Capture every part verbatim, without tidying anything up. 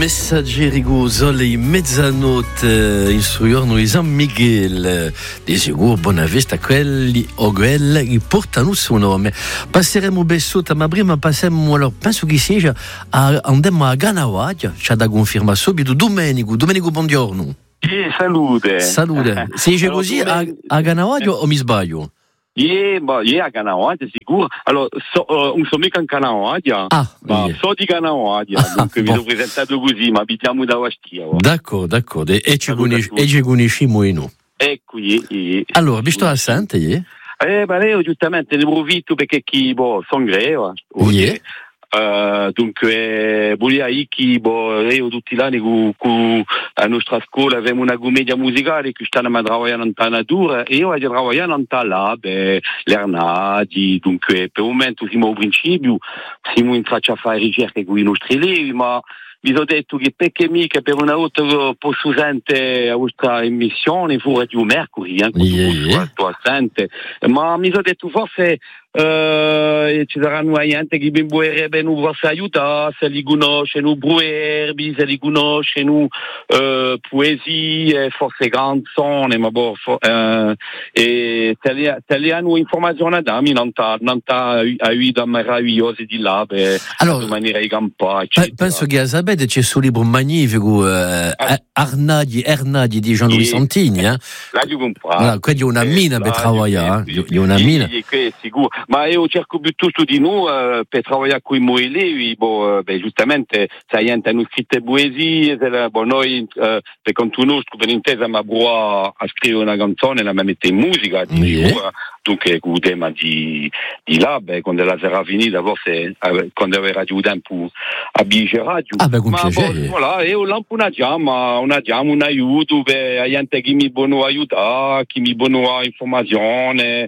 Messaggeri Gusoli, mezzanotte in giorno di San Miguel, di sicuro buona vista a quelli o quelle che portano il suo nome. Passeremo bessuta, ma prima passiamo, allora, penso che sia, a, andiamo a Ganawagia, c'è da confermare subito, Domenico, Domenico buongiorno. Sì, salute. Salute, si dice allora, così a, a Ganawagia o mi sbaglio? Yeah, ma yeah, a Ganawagia sicuro. Allora, so, uh, non sono mica in Ganawagia, ah, ma yeah. so di Ganawagia, ah, dunque bon. vi ho presentato così, ma abitiamo da Bastia. D'accordo, d'accordo, e ci, conosci- e ci conosciamo in noi. Ecco, yeah, yeah. Allora, visto a Sante, yeah? Eh, ma io giustamente ne approfitto perché chi, boh, sono greva. Yeah. Uh, dunque, volia chi, boh, io tutti gli anni con la nostra scuola avevamo una commedia musicale che stanno a lavorare in natura e io ho lavorato in lab, l'Ernadi, dunque per il momento siamo al principio, siamo in traccia a fare ricerche con i nostri elevi, ma vi ho detto che perché mica per una volta posso sentire la vostra emissione fuori di un mercoledì, eh, yeah, yeah. Ma mi sono detto forse Uh, ci saranno gente che mi vorrebbe non possa aiutare, se li conoscono proverbi, se li conoscono uh, poesie, forse canzoni, ma boh, for, uh, e se li, se li hanno informazioni da me non ta non ta aiuta meravigliosi di là per allora, maniera di campagna. Penso che sapete c'è sul libro magnifico eh, ah. Arnadi, Ernadi di Jean-Louis sì. Santini, eh? Là tu comprare. Allora, quindi è una mina per lavorare, è una mina. Sicuro. Ma io cerco piuttosto di noi uh, per lavorare con i miei elevi, boh, beh, giustamente sai, hanno scritto poesie, boh, noi uh, per conto nostro per intesa ma buona a scrivere una canzone la mette in musica, di yeah. sicuro, dunque con il tema di, di là, beh, quando la sarà finita forse eh, quando avrà giù tempo a bice radio. Ah, beh, con ma piacere. Boh, voilà, io lampo una giamma, una giamma, un aiuto per la gente che mi buono aiutare, che mi buono informazione,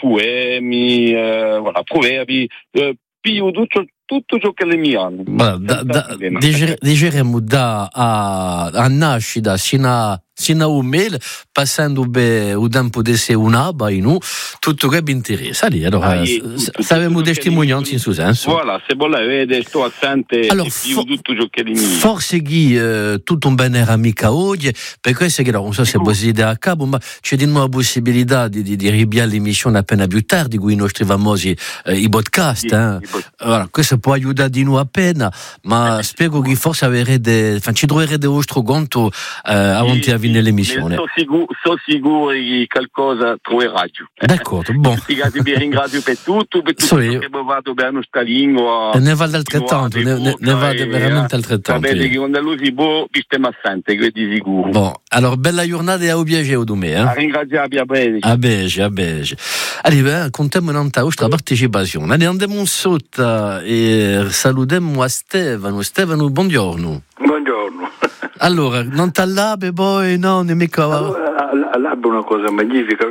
poemi, eh, voilà, proverbi, eh, più tutto, tutto ciò che le mie hanno. Da, da, diceremo da a, a nascita sino a sino a un mese, passando be, un tempo di sé un'aba in un, tutto che mi interessa. Lì, allora, ah, saremo testimonianze in questo senso. Voilà, se vuole vedere, sto assente allora, e più tutto ciò che le mie. Forse chi eh, tutto un bene era mica oggi, per questo che non so se è idea a capo, ma c'è di nuovo la possibilità di, di, di ribiare l'emissione appena più tardi con i nostri famosi eh, i podcast. Sì, eh. Allora, questo può aiutare di nuovo appena, ma spero che forse avrete, ci troverete il vostro conto eh, avanti a venire nell'emissione. Sono sicuro, so sicuro che qualcosa troverà giù. D'accordo, buon. Vi ringrazio per tutto, per tutto so che abbiamo fatto per la nostra lingua. E ne vale altrettanto, ne, ne, ne vale veramente altrettanto. Sapete che quando lui si può, vi stiamo assente, di sicuro. Bon, allora, bella giornata e a piacere domani. Eh? A ringraziarvi a bene. A bene, a bene. Allora, contiamo la vostra partecipazione. Allora, andiamo sotto e salutiamo a Stefano. Stefano, buongiorno. Buongiorno. Allora, non t'allabe poi, no, ne mica... Allora, l'alba è una cosa magnifica.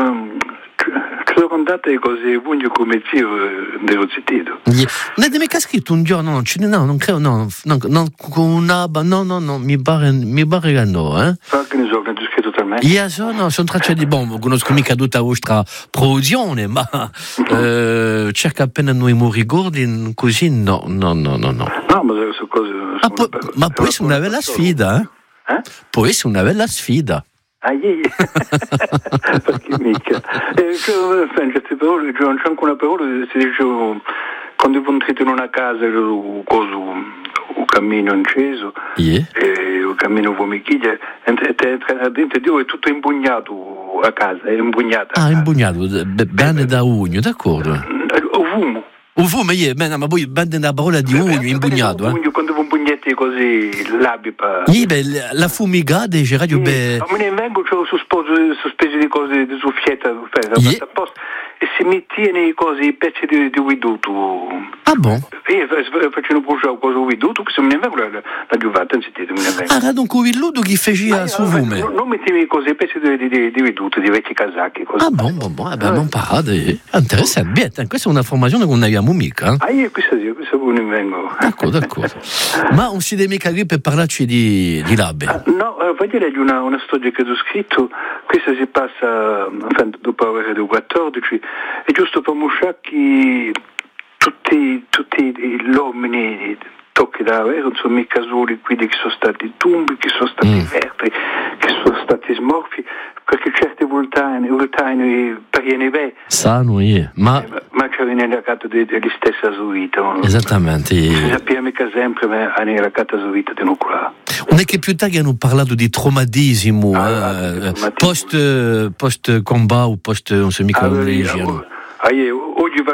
Ci sono contate cose pugno come zio dello zittito. Non è mica scritto un giorno, no, no, non credo, no, no, no, con un'aba, no, no, no, mi pare, mi pare che no, eh. Ma che ne so, che hai scritto per me? Io so, no, sono tracce di bombo, conosco mica tutta la vostra produzione, ma eh, cerca appena noi mi ricordi, così, no, no, no, no, no. No, ma sono cose... Ah, po- per, ma può essere una bella sfida, eh? eh? Può essere una bella sfida. Ah, yeah. Perché mica? Eh, cioè, certe parole, cioè, non c'è anche una parola, si dice, quando entrate in una casa, un coso, un cammino acceso, yeah. e un cammino fumichiglia, entra dentro, Dio è tutto impugnato a casa, è impugnata. Ah, impugnato, bene da ugno, d'accordo. O fumo. Un fumo, yeah, ma poi bene da parola di ugno, impugnato, eh? Quando un pugnetti così, labi per... Yeah, beh, la fumigata, c'è radio, beh... Ma me ne vengo, c'ho sospesi di cose di soffietta, yeah. E si mettiene così, pezzi di, di veduto. Ah, bon? E facciano bruciare cosa veduto, che se me ne vengo la, la giovata, non si tiene, me ne vengo. Ah, dunque un veduto che faceva su fume. Non, non mettevi così, pezzi di, di, di veduto, di vecchi casacchi. Così. Ah, bon, bon, bon, eh beh, non parate. Interessante, bien, questa è una formazione che non abbiamo mica. Ah, io questa sì, questa ne vengo. D'accordo, d'accordo. Ma non si deve mica qui per parlarci di, di labbe. Ah, no, eh, voglio dire una, una storia che ho scritto, questa si passa, enfin, dopo aver del quattordici, è giusto per Musciacchi tutti, tutti gli uomini tocchi da avere, non sono mica soli quelli che sono stati tumbi, che sono stati Mm. verti, che sono stati smorfi, perché certe vultani, vultani per i beh, Sanno io, ma ma ci viene legato degli stessi a sua vita. esattamente. Si sappiamo mica sempre, ma hanno legato a sua vita di nucleare. Non è che più tardi hanno parlato di traumatismo, Ah, eh, traumatismo. post, post combat o post non so mica come dicono. Ah, io, oggi